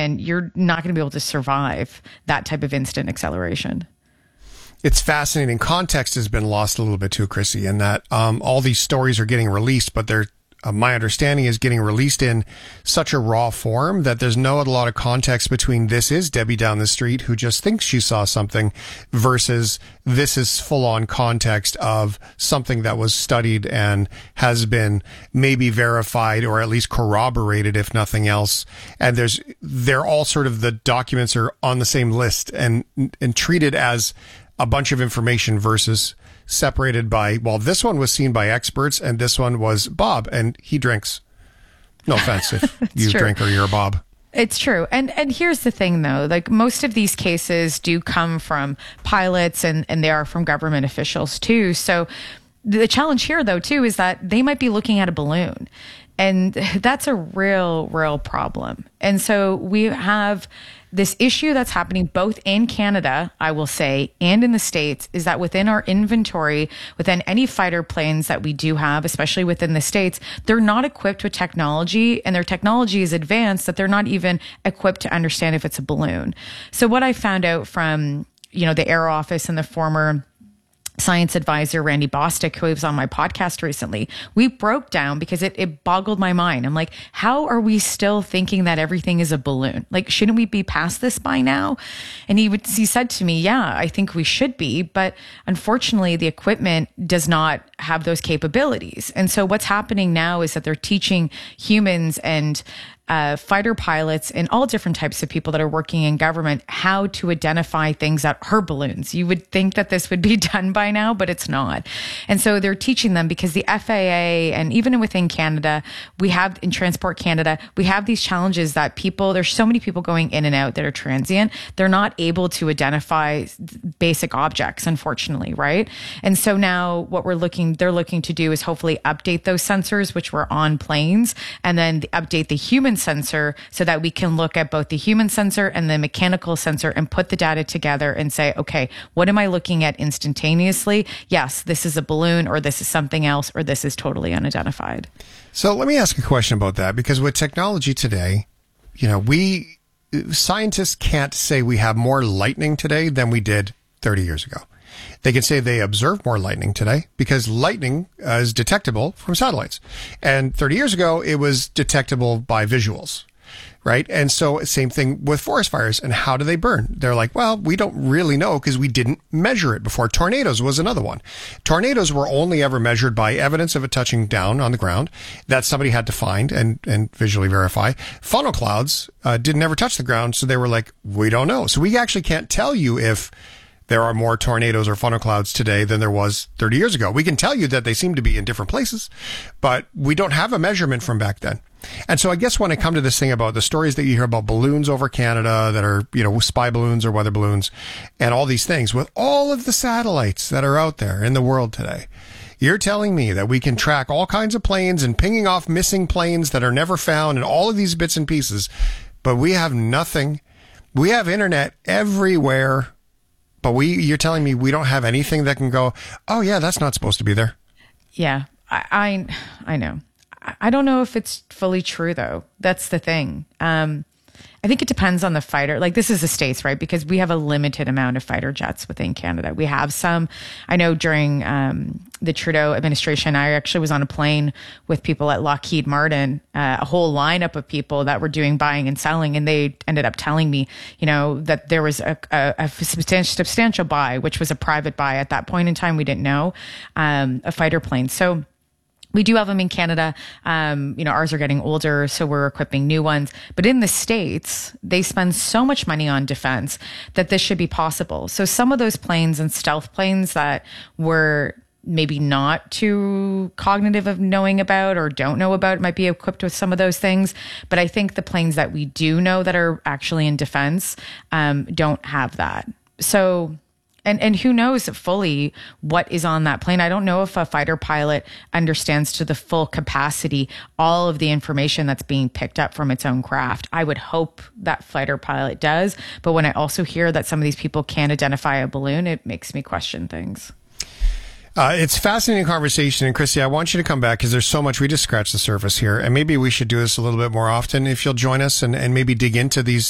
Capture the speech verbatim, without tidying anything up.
and you're not going to be able to survive that type of instant acceleration. It's fascinating. Context has been lost a little bit too, Chrissy, in that um, all these stories are getting released, but they're Uh, my understanding is getting released in such a raw form that there's not a lot of context between this is Debbie down the street who just thinks she saw something versus this is full on context of something that was studied and has been maybe verified or at least corroborated, if nothing else. And there's, they're all sort of, the documents are on the same list and, and treated as a bunch of information versus separated by, well, this one was seen by experts and this one was Bob and he drinks. No offense if you true. drink or you're Bob. It's true. And and here's the thing, though. Like, most of these cases do come from pilots and, and they are from government officials, too. So the challenge here, though, too, is that they might be looking at a balloon. And that's a real, real problem. And so we have this issue that's happening both in Canada, I will say, and in the States, is that within our inventory, within any fighter planes that we do have, especially within the States, they're not equipped with technology, and their technology is advanced that they're not even equipped to understand if it's a balloon. So what I found out from, you know, the Air Office and the former science advisor, Randy Bostic, who was on my podcast recently, we broke down because it, it boggled my mind. I'm like, how are we still thinking that everything is a balloon? Like, shouldn't we be past this by now? And he would, he said to me, yeah, I think we should be. But unfortunately, the equipment does not have those capabilities. And so what's happening now is that they're teaching humans and Uh, fighter pilots and all different types of people that are working in government how to identify things that are balloons. You would think that this would be done by now, but it's not. And so they're teaching them because the F A A and even within Canada, we have in Transport Canada, we have these challenges that people, there's so many people going in and out that are transient. They're not able to identify basic objects, unfortunately, right? And so now what we're looking, they're looking to do is hopefully update those sensors, which were on planes, and then update the human sensor so that we can look at both the human sensor and the mechanical sensor and put the data together and say, okay, what am I looking at instantaneously? Yes, this is a balloon, or this is something else, or this is totally unidentified. So let me ask a question about that, because with technology today, you know, we scientists can't say we have more lightning today than we did thirty years ago. They can say they observe more lightning today because lightning uh, is detectable from satellites. And thirty years ago, it was detectable by visuals, right? And so same thing with forest fires. And how do they burn? They're like, well, we don't really know because we didn't measure it before. Tornadoes was another one. Tornadoes were only ever measured by evidence of it touching down on the ground that somebody had to find and, and visually verify. Funnel clouds uh, didn't ever touch the ground. So they were like, we don't know. So we actually can't tell you if there are more tornadoes or funnel clouds today than there was thirty years ago. We can tell you that they seem to be in different places, but we don't have a measurement from back then. And so I guess when I come to this thing about the stories that you hear about balloons over Canada that are, you know, spy balloons or weather balloons and all these things, with all of the satellites that are out there in the world today, you're telling me that we can track all kinds of planes and pinging off missing planes that are never found and all of these bits and pieces, but we have nothing. We have internet everywhere. But we, you're telling me we don't have anything that can go, oh yeah, that's not supposed to be there. Yeah, I, I, I know. I don't know if it's fully true though. That's the thing. Um, I think it depends on the fighter. Like, this is the States, right? Because we have a limited amount of fighter jets within Canada. We have some. I know during um, the Trudeau administration, I actually was on a plane with people at Lockheed Martin, uh, a whole lineup of people that were doing buying and selling. And they ended up telling me, you know, that there was a, a, a substantial, substantial buy, which was a private buy. At that point in time, we didn't know, um, a fighter plane. So we do have them in Canada. Um, you know, ours are getting older, so we're equipping new ones. But in the States, they spend so much money on defense that this should be possible. So some of those planes and stealth planes that were maybe not too cognitive of knowing about or don't know about might be equipped with some of those things. But I think the planes that we do know that are actually in defense um, don't have that. So... And and who knows fully what is on that plane. I don't know if a fighter pilot understands to the full capacity all of the information that's being picked up from its own craft. I would hope that fighter pilot does. But when I also hear that some of these people can't identify a balloon, it makes me question things. Uh, it's fascinating conversation. And Christy, I want you to come back because there's so much. We just scratched the surface here. And maybe we should do this a little bit more often if you'll join us and, and maybe dig into these